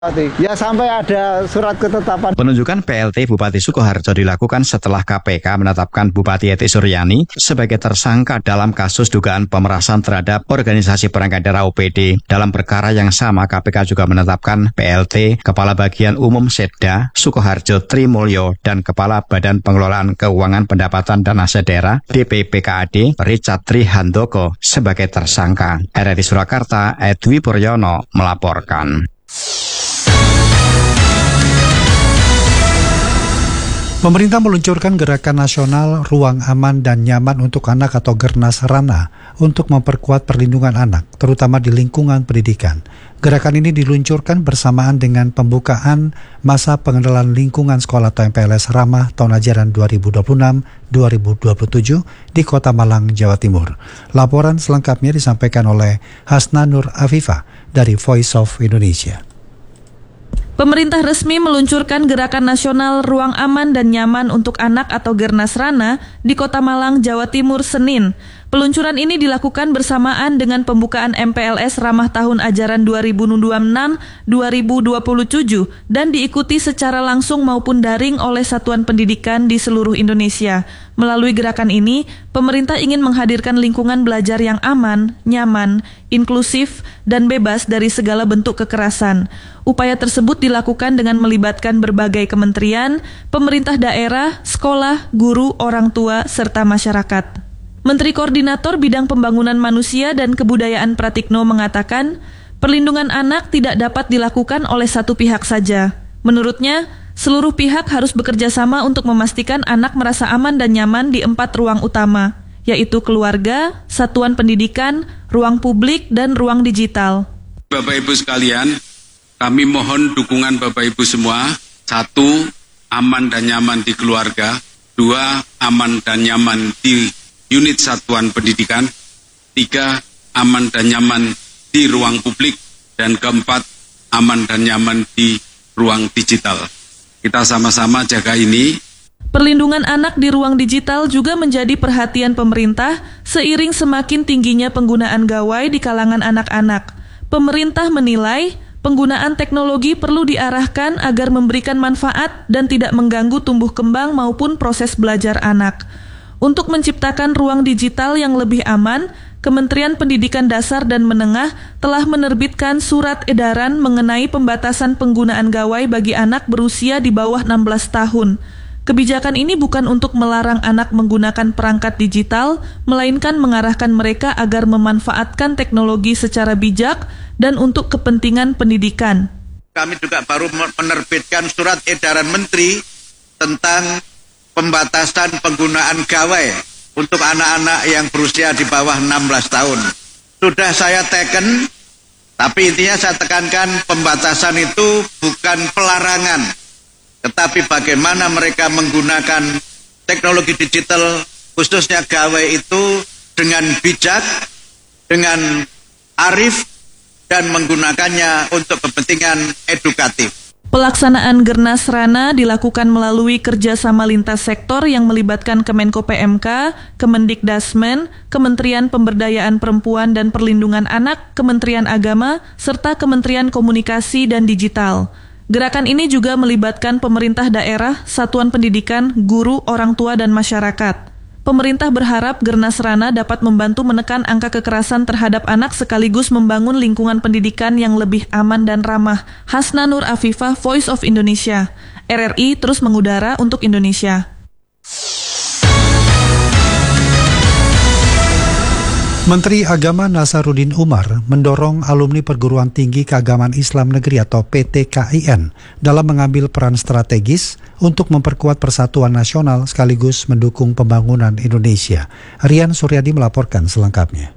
Ya sampai ada surat ketetapan. Penunjukan PLT Bupati Sukoharjo dilakukan setelah KPK menetapkan Bupati Eti Suryani sebagai tersangka dalam kasus dugaan pemerasan terhadap organisasi perangkat daerah OPD. Dalam perkara yang sama, KPK juga menetapkan PLT Kepala Bagian Umum Setda Sukoharjo Trimulyo dan Kepala Badan Pengelolaan Keuangan Pendapatan dan Aset Daerah BPPKAD Richard Trihandoko sebagai tersangka. RRI Surakarta, Edwi Puryono melaporkan. Pemerintah meluncurkan gerakan nasional Ruang Aman dan Nyaman untuk Anak atau Gernas Rana untuk memperkuat perlindungan anak, terutama di lingkungan pendidikan. Gerakan ini diluncurkan bersamaan dengan pembukaan masa pengenalan lingkungan sekolah atau MPLS Ramah tahun ajaran 2026-2027 di Kota Malang, Jawa Timur. Laporan selengkapnya disampaikan oleh Hasna Nur Afifah dari Voice of Indonesia. Pemerintah resmi meluncurkan Gerakan Nasional Ruang Aman dan Nyaman untuk Anak atau Gernas Rana di Kota Malang, Jawa Timur, Senin. Peluncuran ini dilakukan bersamaan dengan pembukaan MPLS Ramah tahun ajaran 2026-2027 dan diikuti secara langsung maupun daring oleh satuan pendidikan di seluruh Indonesia. Melalui gerakan ini, pemerintah ingin menghadirkan lingkungan belajar yang aman, nyaman, inklusif, dan bebas dari segala bentuk kekerasan. Upaya tersebut dilakukan dengan melibatkan berbagai kementerian, pemerintah daerah, sekolah, guru, orang tua, serta masyarakat. Menteri Koordinator Bidang Pembangunan Manusia dan Kebudayaan Pratikno mengatakan, perlindungan anak tidak dapat dilakukan oleh satu pihak saja. Menurutnya, seluruh pihak harus bekerja sama untuk memastikan anak merasa aman dan nyaman di 4 ruang utama, yaitu keluarga, satuan pendidikan, ruang publik, dan ruang digital. Bapak Ibu sekalian, kami mohon dukungan Bapak Ibu semua. 1, aman dan nyaman di keluarga. 2, aman dan nyaman di unit satuan pendidikan. 3, aman dan nyaman di ruang publik. Dan 4, aman dan nyaman di ruang digital. Kita sama-sama jaga ini. Perlindungan anak di ruang digital juga menjadi perhatian pemerintah seiring semakin tingginya penggunaan gawai di kalangan anak-anak. Pemerintah menilai penggunaan teknologi perlu diarahkan agar memberikan manfaat dan tidak mengganggu tumbuh kembang maupun proses belajar anak. Untuk menciptakan ruang digital yang lebih aman, Kementerian Pendidikan Dasar dan Menengah telah menerbitkan surat edaran mengenai pembatasan penggunaan gawai bagi anak berusia di bawah 16 tahun. Kebijakan ini bukan untuk melarang anak menggunakan perangkat digital, melainkan mengarahkan mereka agar memanfaatkan teknologi secara bijak dan untuk kepentingan pendidikan. Kami juga baru menerbitkan surat edaran Menteri tentang pembatasan penggunaan gawai untuk anak-anak yang berusia di bawah 16 tahun. Sudah saya teken, tapi intinya saya tekankan pembatasan itu bukan pelarangan, tetapi bagaimana mereka menggunakan teknologi digital, khususnya gawai itu dengan bijak, dengan arif, dan menggunakannya untuk kepentingan edukatif. Pelaksanaan Gernas Rana dilakukan melalui kerjasama lintas sektor yang melibatkan Kemenko PMK, Kemendikdasmen, Kementerian Pemberdayaan Perempuan dan Perlindungan Anak, Kementerian Agama, serta Kementerian Komunikasi dan Digital. Gerakan ini juga melibatkan pemerintah daerah, satuan pendidikan, guru, orang tua, dan masyarakat. Pemerintah berharap Gernas Rana dapat membantu menekan angka kekerasan terhadap anak sekaligus membangun lingkungan pendidikan yang lebih aman dan ramah. Hasna Nur Afifah, Voice of Indonesia. RRI terus mengudara untuk Indonesia. Menteri Agama Nasaruddin Umar mendorong alumni Perguruan Tinggi Keagamaan Islam Negeri atau PTKIN dalam mengambil peran strategis untuk memperkuat persatuan nasional sekaligus mendukung pembangunan Indonesia. Rian Suryadi melaporkan selengkapnya.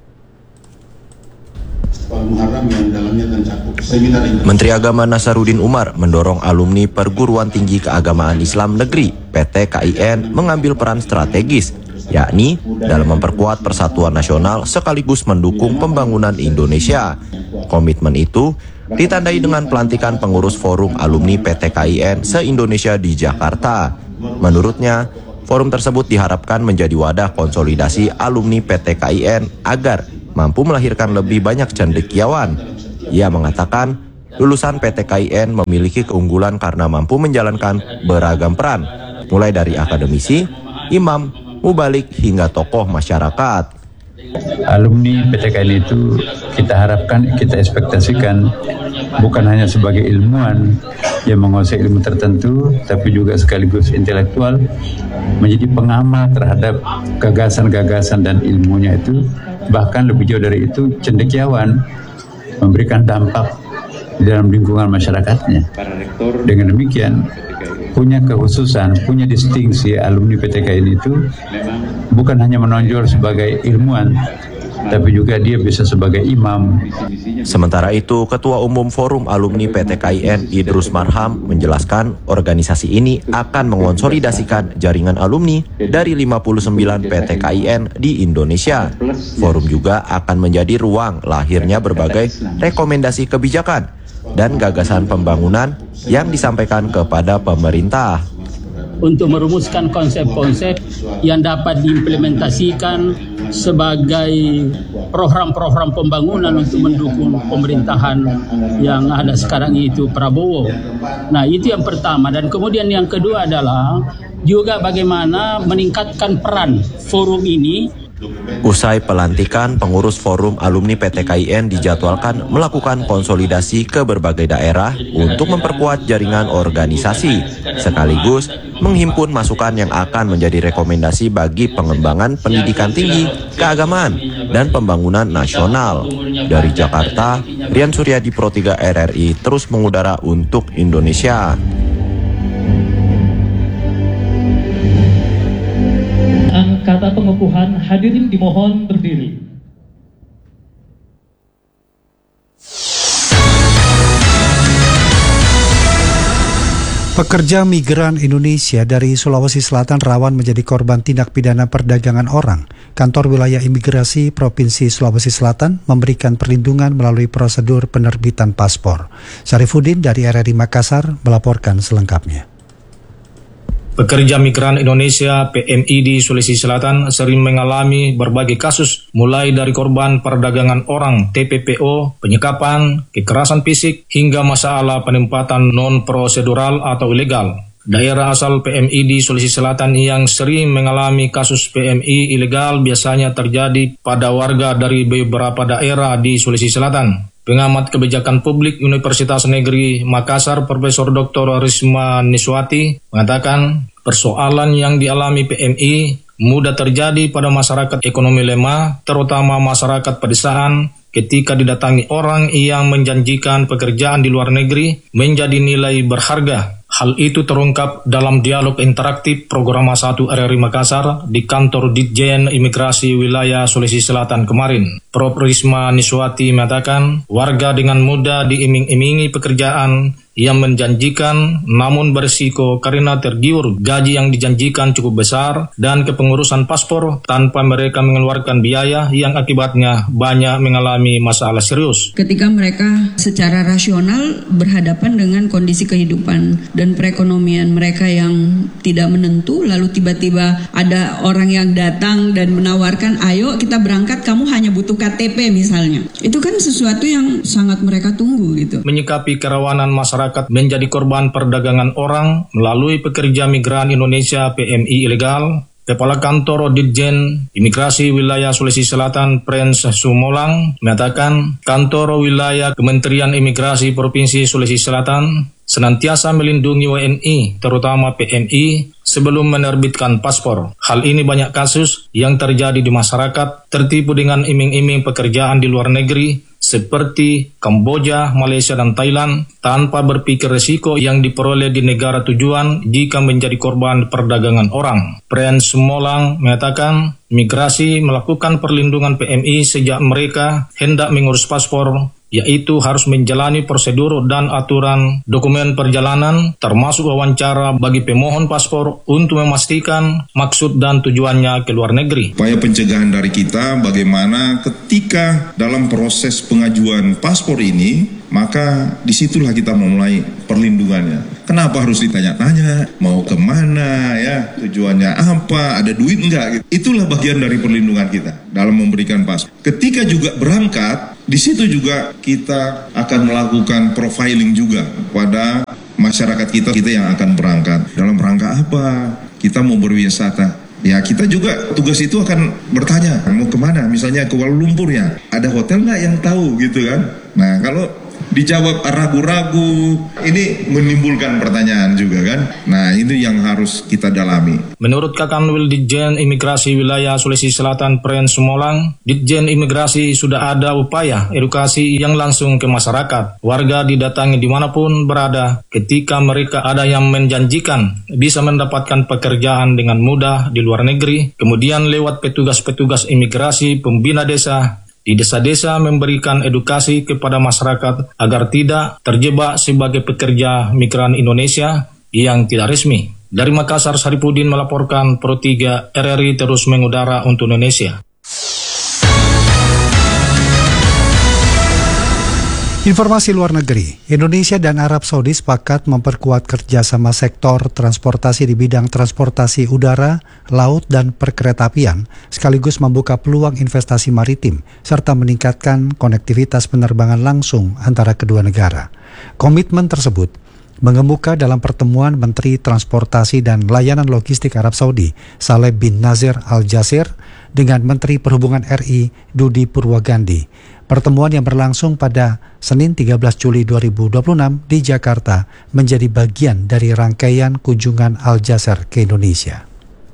Menteri Agama Nasaruddin Umar mendorong alumni Perguruan Tinggi Keagamaan Islam Negeri (PTKIN) mengambil peran strategis, yakni dalam memperkuat persatuan nasional sekaligus mendukung pembangunan Indonesia. Komitmen itu ditandai dengan pelantikan pengurus Forum Alumni PTKIN se-Indonesia di Jakarta. Menurutnya, forum tersebut diharapkan menjadi wadah konsolidasi alumni PTKIN agar mampu melahirkan lebih banyak cendekiawan. Ia mengatakan, lulusan PT KIN memiliki keunggulan karena mampu menjalankan beragam peran, mulai dari akademisi, imam, mubalik, hingga tokoh masyarakat. Alumni PT KIN itu kita harapkan, kita ekspektasikan bukan hanya sebagai ilmuwan yang menguasai ilmu tertentu, tapi juga sekaligus intelektual, menjadi pengamal terhadap gagasan-gagasan dan ilmunya itu, bahkan lebih jauh dari itu cendekiawan, memberikan dampak di dalam lingkungan masyarakatnya. Dengan demikian, punya kekhususan, punya distingsi alumni PT KIN itu bukan hanya menonjol sebagai ilmuwan, tapi juga dia bisa sebagai imam. Sementara itu, Ketua Umum Forum Alumni PT KIN Idrus Marham menjelaskan organisasi ini akan mengonsolidasikan jaringan alumni dari 59 PT KIN di Indonesia. Forum juga akan menjadi ruang lahirnya berbagai rekomendasi kebijakan dan gagasan pembangunan yang disampaikan kepada pemerintah. Untuk merumuskan konsep-konsep yang dapat diimplementasikan sebagai program-program pembangunan untuk mendukung pemerintahan yang ada sekarang itu Prabowo. Nah, itu yang pertama. Dan kemudian yang kedua adalah juga bagaimana meningkatkan peran forum ini. Usai pelantikan, pengurus Forum Alumni PT KIN dijadwalkan melakukan konsolidasi ke berbagai daerah untuk memperkuat jaringan organisasi, sekaligus menghimpun masukan yang akan menjadi rekomendasi bagi pengembangan pendidikan tinggi, keagamaan, dan pembangunan nasional. Dari Jakarta, Rian Suryadi, Pro 3 RRI, terus mengudara untuk Indonesia. Kata pengukuhan, hadirin dimohon berdiri. Pekerja migran Indonesia dari Sulawesi Selatan rawan menjadi korban tindak pidana perdagangan orang. Kantor Wilayah Imigrasi Provinsi Sulawesi Selatan memberikan perlindungan melalui prosedur penerbitan paspor. Syarifuddin dari RRI Makassar melaporkan selengkapnya. Pekerja migran Indonesia PMI di Sulawesi Selatan sering mengalami berbagai kasus, mulai dari korban perdagangan orang TPPO, penyekapan, kekerasan fisik, hingga masalah penempatan non-prosedural atau ilegal. Daerah asal PMI di Sulawesi Selatan yang sering mengalami kasus PMI ilegal biasanya terjadi pada warga dari beberapa daerah di Sulawesi Selatan. Pengamat kebijakan publik Universitas Negeri Makassar, Profesor Dr. Risma Niswati, mengatakan persoalan yang dialami PMI mudah terjadi pada masyarakat ekonomi lemah, terutama masyarakat pedesaan, ketika didatangi orang yang menjanjikan pekerjaan di luar negeri menjadi nilai berharga. Hal itu terungkap dalam dialog interaktif Program 1 RRI Makassar di kantor Ditjen Imigrasi Wilayah Sulawesi Selatan kemarin. Prof. Risma Niswati mengatakan, warga dengan mudah diiming-imingi pekerjaan yang menjanjikan namun berisiko karena tergiur gaji yang dijanjikan cukup besar dan kepengurusan paspor tanpa mereka mengeluarkan biaya yang akibatnya banyak mengalami masalah serius. Ketika mereka secara rasional berhadapan dengan kondisi kehidupan dan perekonomian mereka yang tidak menentu, lalu tiba-tiba ada orang yang datang dan menawarkan, ayo kita berangkat, kamu hanya butuh KTP misalnya. Itu kan sesuatu yang sangat mereka tunggu gitu. Menyikapi kerawanan masyarakat menjadi korban perdagangan orang melalui pekerja migran Indonesia PMI ilegal, Kepala Kantor Ditjen Imigrasi Wilayah Sulawesi Selatan Prince Sumolang mengatakan kantor wilayah Kementerian Imigrasi Provinsi Sulawesi Selatan senantiasa melindungi WNI, terutama PMI, sebelum menerbitkan paspor. Hal ini banyak kasus yang terjadi di masyarakat, tertipu dengan iming-iming pekerjaan di luar negeri, seperti Kamboja, Malaysia, dan Thailand, tanpa berpikir risiko yang diperoleh di negara tujuan jika menjadi korban perdagangan orang. Prince Molang mengatakan, migrasi melakukan perlindungan PMI sejak mereka hendak mengurus paspor, yaitu harus menjalani prosedur dan aturan dokumen perjalanan, termasuk wawancara bagi pemohon paspor untuk memastikan maksud dan tujuannya ke luar negeri. Upaya pencegahan dari kita bagaimana ketika dalam proses pengajuan paspor ini, maka disitulah kita memulai perlindungannya. Kenapa harus ditanya-tanya, mau kemana, ya, tujuannya apa, ada duit enggak? Itulah bagian dari perlindungan kita dalam memberikan paspor. Ketika juga berangkat, Di situ juga kita akan melakukan profiling juga pada masyarakat kita yang akan berangkat. Dalam rangka apa kita mau berwisata? Ya kita juga tugas itu akan bertanya, mau kemana? Misalnya ke Kuala Lumpur ya, ada hotel nggak yang tahu gitu kan? Nah kalau dijawab ragu-ragu, ini menimbulkan pertanyaan juga kan? Nah ini yang harus kita dalami. Menurut Kakanwil Ditjen Imigrasi Wilayah Sulawesi Selatan Pren Sumolang, Ditjen Imigrasi sudah ada upaya edukasi yang langsung ke masyarakat. Warga didatangi dimanapun berada, ketika mereka ada yang menjanjikan bisa mendapatkan pekerjaan dengan mudah di luar negeri, kemudian lewat petugas-petugas imigrasi pembina desa, di desa-desa memberikan edukasi kepada masyarakat agar tidak terjebak sebagai pekerja migran Indonesia yang tidak resmi. Dari Makassar, Saripudin melaporkan Pro 3 RRI terus mengudara untuk Indonesia. Informasi luar negeri, Indonesia dan Arab Saudi sepakat memperkuat kerjasama sektor transportasi di bidang transportasi udara, laut, dan perkeretaapian, sekaligus membuka peluang investasi maritim, serta meningkatkan konektivitas penerbangan langsung antara kedua negara. Komitmen tersebut mengemuka dalam pertemuan Menteri Transportasi dan Layanan Logistik Arab Saudi, Saleh bin Nazir Al-Jasir, dengan Menteri Perhubungan RI, Dudi Purwagandi. Pertemuan yang berlangsung pada Senin 13 Juli 2026 di Jakarta menjadi bagian dari rangkaian kunjungan Al-Jasir ke Indonesia.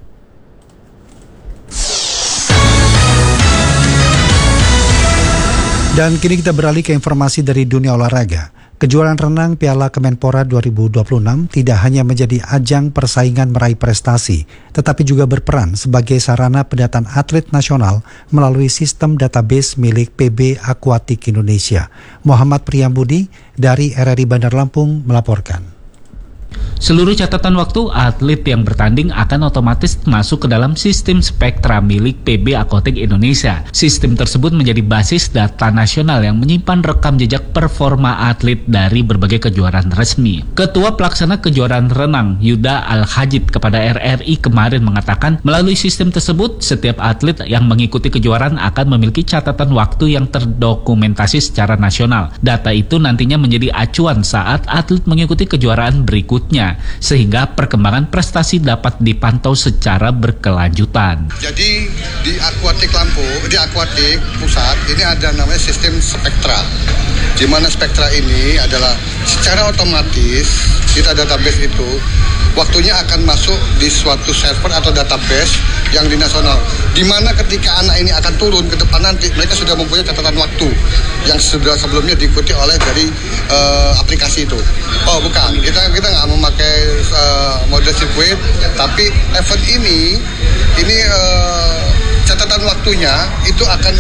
Dan kini kita beralih ke informasi dari dunia olahraga. Kejuaraan renang Piala Kemenpora 2026 tidak hanya menjadi ajang persaingan meraih prestasi, tetapi juga berperan sebagai sarana pendataan atlet nasional melalui sistem database milik PB Aquatic Indonesia. Muhammad Priyambudi dari RRI Bandar Lampung melaporkan. Seluruh catatan waktu atlet yang bertanding akan otomatis masuk ke dalam sistem Spektra milik PB Aquatic Indonesia. Sistem tersebut menjadi basis data nasional yang menyimpan rekam jejak performa atlet dari berbagai kejuaraan resmi. Ketua Pelaksana Kejuaraan Renang Yuda Al-Hajid kepada RRI kemarin mengatakan melalui sistem tersebut setiap atlet yang mengikuti kejuaraan akan memiliki catatan waktu yang terdokumentasi secara nasional. Data itu nantinya menjadi acuan saat atlet mengikuti kejuaraan berikutnya, sehingga perkembangan prestasi dapat dipantau secara berkelanjutan. Jadi di Aquatic Lampung, di Aquatic Pusat ini ada namanya sistem Spektra, di mana Spektra ini adalah secara otomatis kita database itu waktunya akan masuk di suatu server atau database yang di nasional, di mana ketika anak ini akan turun ke depan nanti mereka sudah mempunyai catatan waktu yang sudah sebelumnya diikuti oleh dari aplikasi itu. Oh bukan, kita nggak memakai mode sirkuit, tapi event ini catatan waktunya itu akan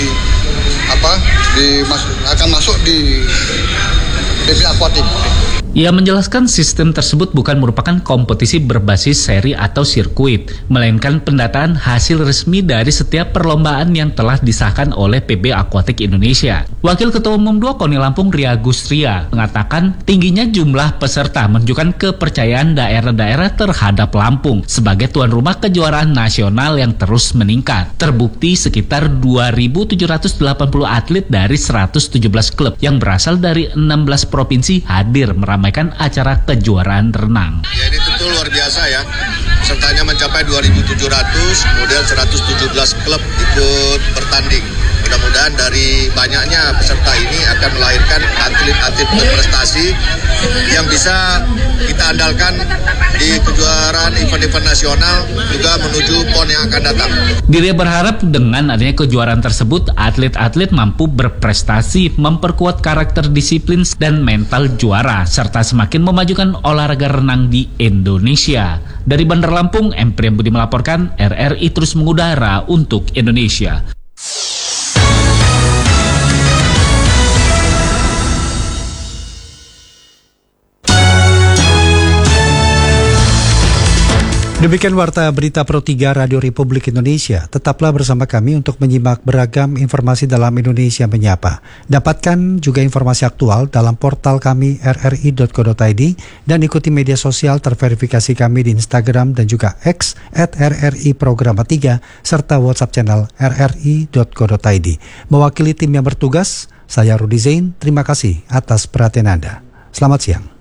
akan masuk di PB Aquatic. Ia menjelaskan sistem tersebut bukan merupakan kompetisi berbasis seri atau sirkuit, melainkan pendataan hasil resmi dari setiap perlombaan yang telah disahkan oleh PB Aquatic Indonesia. Wakil Ketua Umum 2 KONI Lampung Ria Gustria mengatakan tingginya jumlah peserta menunjukkan kepercayaan daerah-daerah terhadap Lampung sebagai tuan rumah kejuaraan nasional yang terus meningkat. Terbukti sekitar 2.780 atlet dari 117 klub yang berasal dari 16 provinsi hadir meramaikan acara kejuaraan renang. Ya ini tentu luar biasa ya, pesertanya mencapai 2.700, kemudian 117 klub ikut bertanding. Mudah-mudahan dari banyaknya peserta ini akan melahirkan atlet-atlet berprestasi yang bisa kita andalkan di kejuaraan event-event nasional juga menuju PON yang akan datang. Dirinya berharap dengan adanya kejuaraan tersebut, atlet-atlet mampu berprestasi, memperkuat karakter disiplin dan mental juara, serta semakin memajukan olahraga renang di Indonesia. Dari Bandar Lampung, M. Priyambudi melaporkan, RRI terus mengudara untuk Indonesia. Demikian Warta Berita Pro 3 Radio Republik Indonesia. Tetaplah bersama kami untuk menyimak beragam informasi dalam Indonesia Menyapa. Dapatkan juga informasi aktual dalam portal kami rri.co.id dan ikuti media sosial terverifikasi kami di Instagram dan juga X @RRI Programa 3 serta WhatsApp channel rri.co.id. Mewakili tim yang bertugas, saya Rudi Zain. Terima kasih atas perhatian Anda. Selamat siang.